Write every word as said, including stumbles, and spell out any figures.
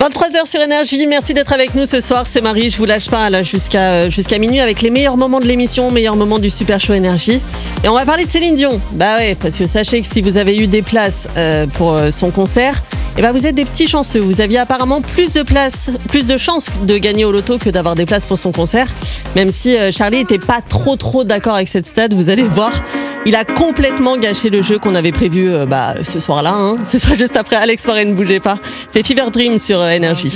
vingt-trois heures sur Énergie, merci d'être avec nous ce soir, c'est Marie, je vous lâche pas là jusqu'à, jusqu'à minuit avec les meilleurs moments de l'émission, meilleurs moments du Super Show Énergie. Et on va parler de Céline Dion, bah ouais, parce que sachez que si vous avez eu des places euh, pour euh, son concert, et bah vous êtes des petits chanceux, vous aviez apparemment plus de places, plus de chances de gagner au loto que d'avoir des places pour son concert, même si euh, Charlie était pas trop trop d'accord avec cette stat, vous allez voir. Il a complètement gâché le jeu qu'on avait prévu euh, bah, ce soir-là. Hein. Ce sera juste après Alex Warren, ne bougez pas. C'est Fever Dream sur euh, Énergie.